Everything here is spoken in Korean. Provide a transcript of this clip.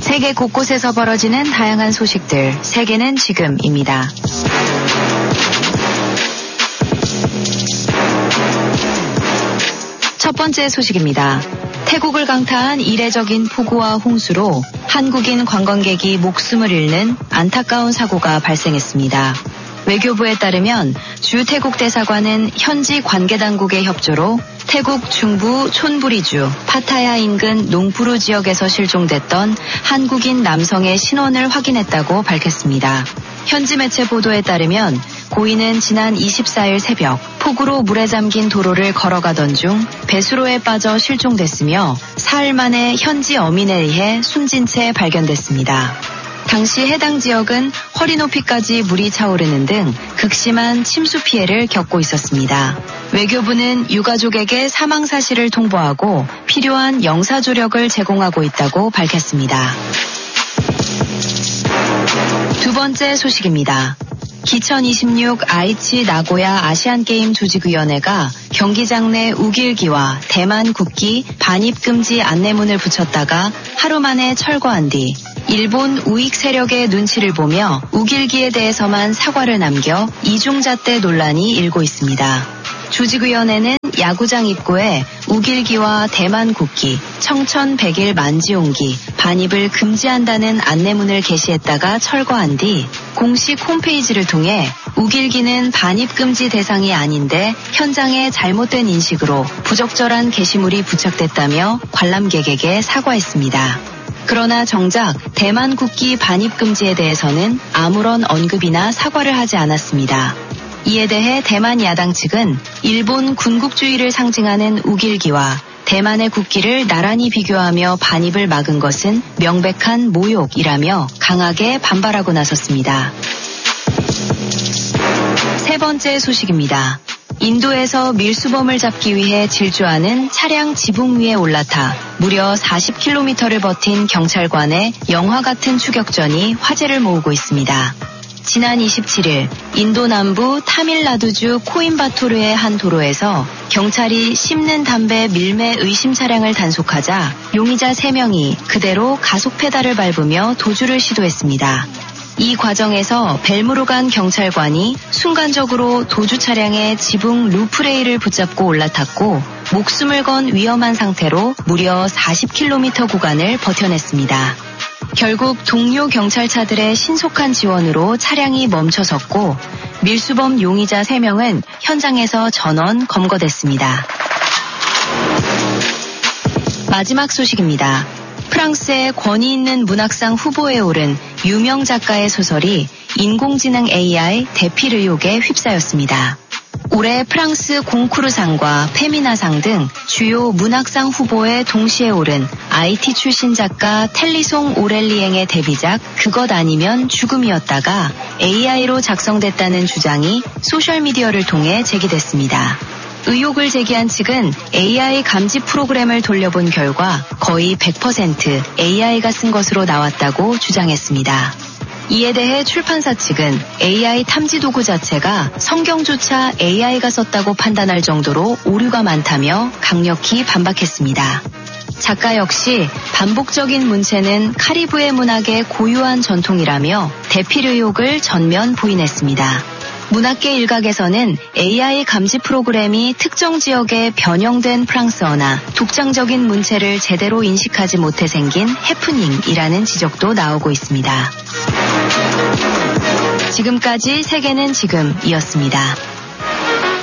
세계 곳곳에서 벌어지는 다양한 소식들, 세계는 지금입니다. 첫 번째 소식입니다. 태국을 강타한 이례적인 폭우와 홍수로 한국인 관광객이 목숨을 잃는 안타까운 사고가 발생했습니다. 외교부에 따르면 주 태국 대사관은 현지 관계당국의 협조로 태국 중부 촌부리주 파타야 인근 농푸루 지역에서 실종됐던 한국인 남성의 신원을 확인했다고 밝혔습니다. 현지 매체 보도에 따르면 고인은 지난 24일 새벽 폭우로 물에 잠긴 도로를 걸어가던 중 배수로에 빠져 실종됐으며 사흘 만에 현지 어민에 의해 숨진 채 발견됐습니다. 당시 해당 지역은 허리 높이까지 물이 차오르는 등 극심한 침수 피해를 겪고 있었습니다. 외교부는 유가족에게 사망 사실을 통보하고 필요한 영사 조력을 제공하고 있다고 밝혔습니다. 두 번째 소식입니다. 기천26 아이치 나고야 아시안게임 조직위원회가 경기장 내 우길기와 대만 국기 반입금지 안내문을 붙였다가 하루 만에 철거한 뒤 일본 우익 세력의 눈치를 보며 우길기에 대해서만 사과를 남겨 이중잣대 논란이 일고 있습니다. 조직위원회는 야구장 입구에 우길기와 대만 국기, 청천 100일 만지용기, 반입을 금지한다는 안내문을 게시했다가 철거한 뒤 공식 홈페이지를 통해 우길기는 반입 금지 대상이 아닌데 현장에 잘못된 인식으로 부적절한 게시물이 부착됐다며 관람객에게 사과했습니다. 그러나 정작 대만 국기 반입 금지에 대해서는 아무런 언급이나 사과를 하지 않았습니다. 이에 대해 대만 야당 측은 일본 군국주의를 상징하는 우길기와 대만의 국기를 나란히 비교하며 반입을 막은 것은 명백한 모욕이라며 강하게 반발하고 나섰습니다. 세 번째 소식입니다. 인도에서 밀수범을 잡기 위해 질주하는 차량 지붕 위에 올라타 무려 40km를 버틴 경찰관의 영화 같은 추격전이 화제를 모으고 있습니다. 지난 27일 인도 남부 타밀나두주 코임바토르의 한 도로에서 경찰이 씹는 담배 밀매 의심 차량을 단속하자 용의자 3명이 그대로 가속 페달을 밟으며 도주를 시도했습니다. 이 과정에서 벨무로 간 경찰관이 순간적으로 도주 차량의 지붕 루프레일을 붙잡고 올라탔고 목숨을 건 위험한 상태로 무려 40km 구간을 버텨냈습니다. 결국 동료 경찰차들의 신속한 지원으로 차량이 멈춰섰고 밀수범 용의자 3명은 현장에서 전원 검거됐습니다. 마지막 소식입니다. 프랑스의 권위 있는 문학상 후보에 오른 유명 작가의 소설이 인공지능 AI 대필 의혹에 휩싸였습니다. 올해 프랑스 공쿠르상과 페미나상 등 주요 문학상 후보에 동시에 오른 IT 출신 작가 텔리송 오렐리eng의 데뷔작 그것 아니면 죽음이었다가 AI로 작성됐다는 주장이 소셜미디어를 통해 제기됐습니다. 의혹을 제기한 측은 AI 감지 프로그램을 돌려본 결과 거의 100% AI가 쓴 것으로 나왔다고 주장했습니다. 이에 대해 출판사 측은 AI 탐지 도구 자체가 성경조차 AI가 썼다고 판단할 정도로 오류가 많다며 강력히 반박했습니다. 작가 역시 반복적인 문체는 카리브해 문학의 고유한 전통이라며 대필 의혹을 전면 부인했습니다. 문학계 일각에서는 AI 감지 프로그램이 특정 지역에 변형된 프랑스어나 독창적인 문체를 제대로 인식하지 못해 생긴 해프닝이라는 지적도 나오고 있습니다. 지금까지 세계는 지금이었습니다.